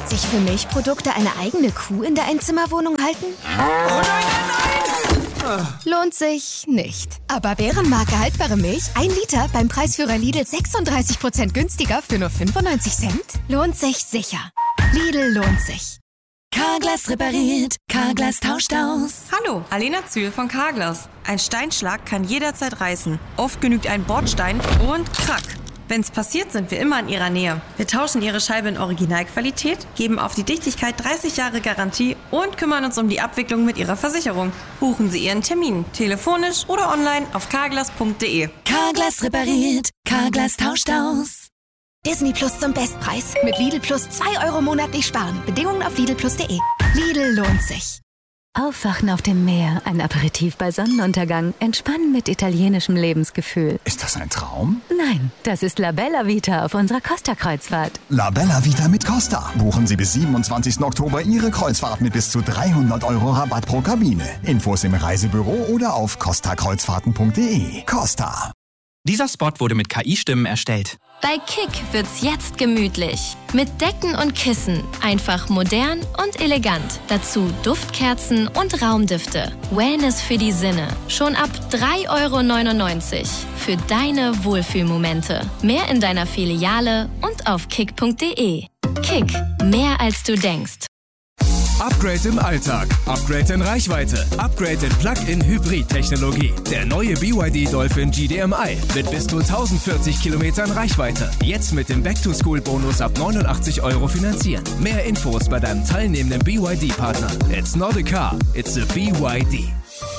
Wird sich für Milchprodukte eine eigene Kuh in der Einzimmerwohnung halten? Oh nein! Lohnt sich nicht. Aber Bärenmarke haltbare Milch, 1 Liter beim Preisführer Lidl 36% günstiger für nur 95 Cent? Lohnt sich sicher. Lidl lohnt sich. Carglass repariert, Carglass tauscht aus. Hallo, Alena Zühl von Carglass. Ein Steinschlag kann jederzeit reißen. Oft genügt ein Bordstein und krack. Wenn's passiert, sind wir immer in Ihrer Nähe. Wir tauschen Ihre Scheibe in Originalqualität, geben auf die Dichtigkeit 30 Jahre Garantie und kümmern uns um die Abwicklung mit Ihrer Versicherung. Buchen Sie Ihren Termin, telefonisch oder online auf carglass.de. Carglass repariert, Carglass tauscht aus. Disney Plus zum Bestpreis. Mit Lidl Plus 2 Euro monatlich sparen. Bedingungen auf lidlplus.de. Lidl lohnt sich. Aufwachen auf dem Meer, ein Aperitif bei Sonnenuntergang, entspannen mit italienischem Lebensgefühl. Ist das ein Traum? Nein, das ist La Bella Vita auf unserer Costa-Kreuzfahrt. La Bella Vita mit Costa. Buchen Sie bis 27. Oktober Ihre Kreuzfahrt mit bis zu 300 € Rabatt pro Kabine. Infos im Reisebüro oder auf costakreuzfahrten.de. Costa. Dieser Spot wurde mit KI-Stimmen erstellt. Bei Kick wird's jetzt gemütlich. Mit Decken und Kissen. Einfach modern und elegant. Dazu Duftkerzen und Raumdüfte. Wellness für die Sinne. Schon ab 3,99 € für deine Wohlfühlmomente. Mehr in deiner Filiale und auf kick.de. Kick. Mehr als du denkst. Upgrade im Alltag, Upgrade in Reichweite, Upgrade in Plug-in-Hybrid-Technologie. Der neue BYD Dolphin GDMI mit bis zu 1040 Kilometern Reichweite. Jetzt mit dem Back-to-School-Bonus ab 89 € finanzieren. Mehr Infos bei deinem teilnehmenden BYD-Partner. It's not a car, it's a BYD.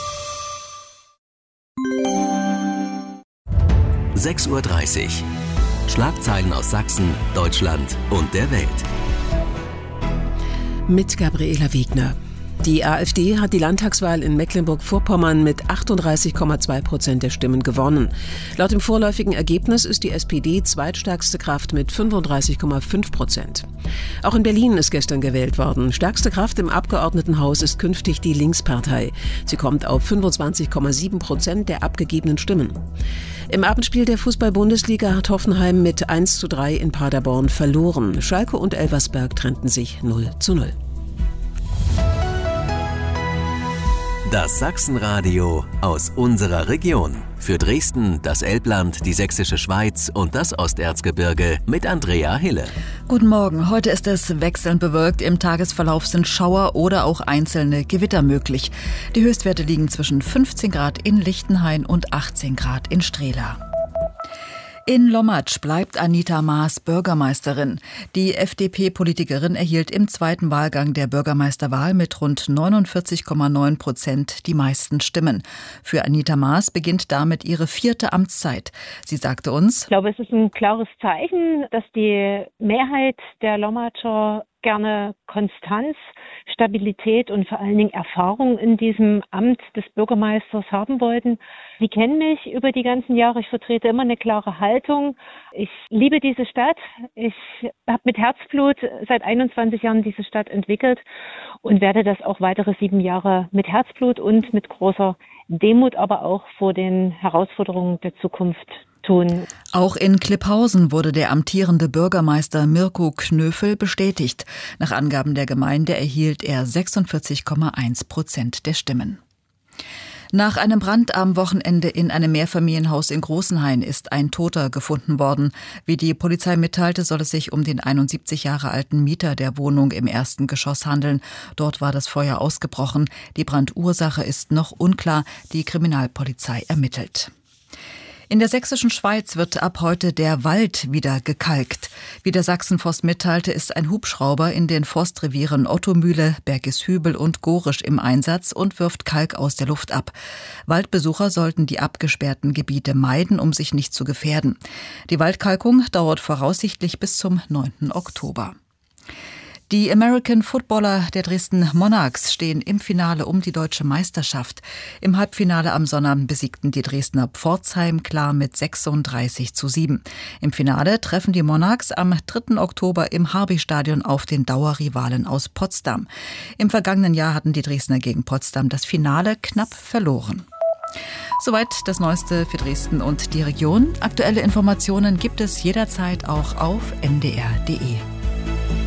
6:30 Uhr. Schlagzeilen aus Sachsen, Deutschland und der Welt. Mit Gabriela Wegner. Die AfD hat die Landtagswahl in Mecklenburg-Vorpommern mit 38,2% der Stimmen gewonnen. Laut dem vorläufigen Ergebnis ist die SPD zweitstärkste Kraft mit 35,5%. Auch in Berlin ist gestern gewählt worden. Stärkste Kraft im Abgeordnetenhaus ist künftig die Linkspartei. Sie kommt auf 25,7% der abgegebenen Stimmen. Im Abendspiel der Fußball-Bundesliga hat Hoffenheim mit 1:3 in Paderborn verloren. Schalke und Elversberg trennten sich 0:0. Das Sachsenradio aus unserer Region. Für Dresden, das Elbland, die Sächsische Schweiz und das Osterzgebirge mit Andrea Hille. Guten Morgen. Heute ist es wechselnd bewölkt. Im Tagesverlauf sind Schauer oder auch einzelne Gewitter möglich. Die Höchstwerte liegen zwischen 15 Grad in Lichtenhain und 18 Grad in Strehla. In Lommatsch bleibt Anita Maas Bürgermeisterin. Die FDP-Politikerin erhielt im zweiten Wahlgang der Bürgermeisterwahl mit rund 49,9% die meisten Stimmen. Für Anita Maas beginnt damit ihre 4. Amtszeit. Sie sagte uns: Ich glaube, es ist ein klares Zeichen, dass die Mehrheit der Lommatscher gerne Konstanz, Stabilität und vor allen Dingen Erfahrung in diesem Amt des Bürgermeisters haben wollten. Sie kennen mich über die ganzen Jahre. Ich vertrete immer eine klare Haltung. Ich liebe diese Stadt. Ich habe mit Herzblut seit 21 Jahren diese Stadt entwickelt und werde das auch weitere 7 Jahre mit Herzblut und mit großer Demut, aber auch vor den Herausforderungen der Zukunft tun. Auch in Klipphausen wurde der amtierende Bürgermeister Mirko Knöfel bestätigt. Nach Angaben der Gemeinde erhielt er 46,1% der Stimmen. Nach einem Brand am Wochenende in einem Mehrfamilienhaus in Großenhain ist ein Toter gefunden worden. Wie die Polizei mitteilte, soll es sich um den 71 Jahre alten Mieter der Wohnung im 1. Geschoss handeln. Dort war das Feuer ausgebrochen. Die Brandursache ist noch unklar. Die Kriminalpolizei ermittelt. In der sächsischen Schweiz wird ab heute der Wald wieder gekalkt. Wie der Sachsenforst mitteilte, ist ein Hubschrauber in den Forstrevieren Ottomühle, Bergishübel und Gorisch im Einsatz und wirft Kalk aus der Luft ab. Waldbesucher sollten die abgesperrten Gebiete meiden, um sich nicht zu gefährden. Die Waldkalkung dauert voraussichtlich bis zum 9. Oktober. Die American Footballer der Dresden Monarchs stehen im Finale um die deutsche Meisterschaft. Im Halbfinale am Sonnabend besiegten die Dresdner Pforzheim klar mit 36:7. Im Finale treffen die Monarchs am 3. Oktober im Harby-Stadion auf den Dauerrivalen aus Potsdam. Im vergangenen Jahr hatten die Dresdner gegen Potsdam das Finale knapp verloren. Soweit das Neueste für Dresden und die Region. Aktuelle Informationen gibt es jederzeit auch auf ndr.de.